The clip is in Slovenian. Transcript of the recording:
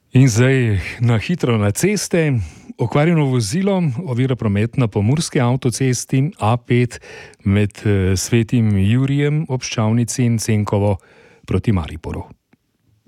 In zdaj na hitro na ceste. Okvarjeno vozilo ovira promet na pomurski avtocesti A5 med Svetim Jurijem ob Ščavnici in Cenkovo proti Mariboru.